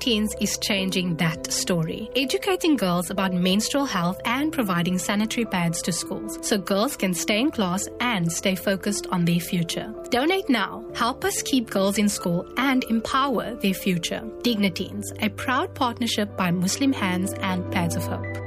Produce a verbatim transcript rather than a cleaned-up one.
Dignateens is changing that story, educating girls about menstrual health and providing sanitary pads to schools so girls can stay in class and stay focused on their future. Donate now. Help us keep girls in school and empower their future. Dignateens, a proud partnership by Muslim Hands and Pads of Hope.